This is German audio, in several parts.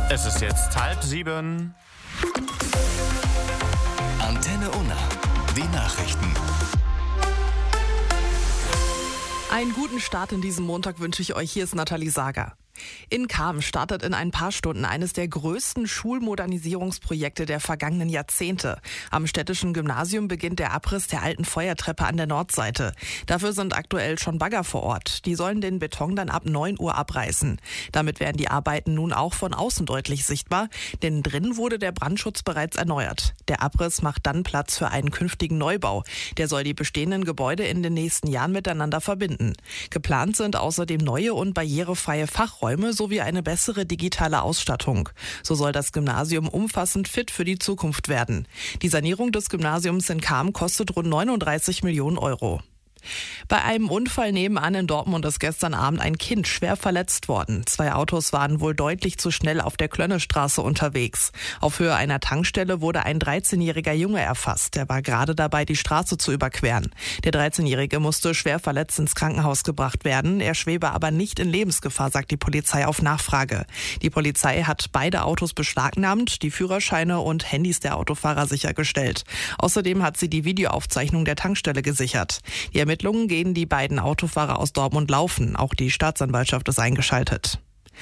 Es ist jetzt 6:30. Antenne Unna. Die Nachrichten. Einen guten Start in diesem Montag wünsche ich euch. Hier ist Nathalie Sager. In Cham startet in ein paar Stunden eines der größten Schulmodernisierungsprojekte der vergangenen Jahrzehnte. Am städtischen Gymnasium beginnt der Abriss der alten Feuertreppe an der Nordseite. Dafür sind aktuell schon Bagger vor Ort. Die sollen den Beton dann ab 9 Uhr abreißen. Damit werden die Arbeiten nun auch von außen deutlich sichtbar, denn drin wurde der Brandschutz bereits erneuert. Der Abriss macht dann Platz für einen künftigen Neubau. Der soll die bestehenden Gebäude in den nächsten Jahren miteinander verbinden. Geplant sind außerdem neue und barrierefreie Fachräume sowie eine bessere digitale Ausstattung. So soll das Gymnasium umfassend fit für die Zukunft werden. Die Sanierung des Gymnasiums in Cham kostet rund 39 Millionen Euro. Bei einem Unfall nebenan in Dortmund ist gestern Abend ein Kind schwer verletzt worden. 2 Autos waren wohl deutlich zu schnell auf der Klönnestraße unterwegs. Auf Höhe einer Tankstelle wurde ein 13-jähriger Junge erfasst. Der war gerade dabei, die Straße zu überqueren. Der 13-Jährige musste schwer verletzt ins Krankenhaus gebracht werden. Er schwebe aber nicht in Lebensgefahr, sagt die Polizei auf Nachfrage. Die Polizei hat beide Autos beschlagnahmt, die Führerscheine und Handys der Autofahrer sichergestellt. Außerdem hat sie die Videoaufzeichnung der Tankstelle gesichert. Die Ermittlungen gegen die beiden Autofahrer aus Dortmund laufen. Auch die Staatsanwaltschaft ist eingeschaltet.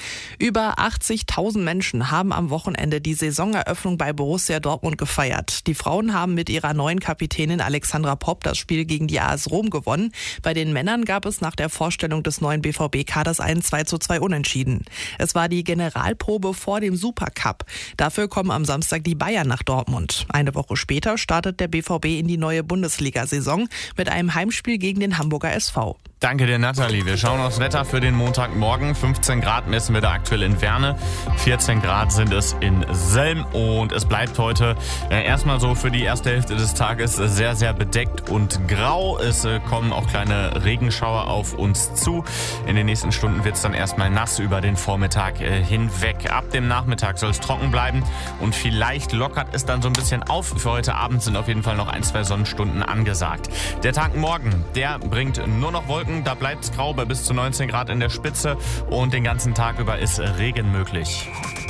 Über 80.000 Menschen haben am Wochenende die Saisoneröffnung bei Borussia Dortmund gefeiert. Die Frauen haben mit ihrer neuen Kapitänin Alexandra Popp das Spiel gegen die AS Rom gewonnen. Bei den Männern gab es nach der Vorstellung des neuen BVB-Kaders ein 2:2 Unentschieden. Es war die Generalprobe vor dem Supercup. Dafür kommen am Samstag die Bayern nach Dortmund. Eine Woche später startet der BVB in die neue Bundesliga-Saison mit einem Heimspiel gegen den Hamburger SV. Danke dir, Nathalie. Wir schauen aufs Wetter für den Montagmorgen. 15 Grad messen wir da aktuell in Werne. 14 Grad sind es in Selm. Und es bleibt heute erstmal so für die erste Hälfte des Tages sehr, sehr bedeckt und grau. Es kommen auch kleine Regenschauer auf uns zu. In den nächsten Stunden wird es dann erstmal nass über den Vormittag hinweg. Ab dem Nachmittag soll es trocken bleiben. Und vielleicht lockert es dann so ein bisschen auf. Für heute Abend sind auf jeden Fall noch 1-2 Sonnenstunden angesagt. Der Tag morgen, der bringt nur noch Wolken. Da bleibt es grau bei bis zu 19 Grad in der Spitze und den ganzen Tag über ist Regen möglich.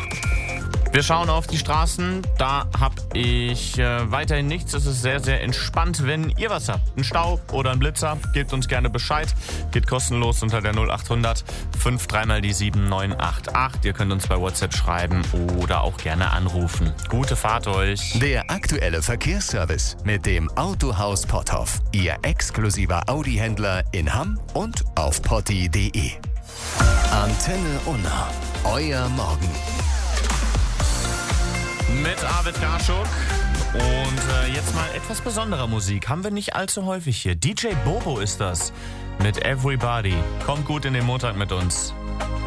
Wir schauen auf die Straßen, da habe ich weiterhin nichts. Es ist sehr, sehr entspannt. Wenn ihr was habt, einen Stau oder einen Blitzer, gebt uns gerne Bescheid. Geht kostenlos unter der 0800 53 die 7988. Ihr könnt uns bei WhatsApp schreiben oder auch gerne anrufen. Gute Fahrt euch. Der aktuelle Verkehrsservice mit dem Autohaus Potthoff. Ihr exklusiver Audi-Händler in Hamm und auf potti.de. Antenne Unna. Euer Morgen. Mit Arvid Garschuk und jetzt mal etwas besonderer Musik. Haben wir nicht allzu häufig hier. DJ Bobo ist das mit Everybody. Kommt gut in den Montag mit uns.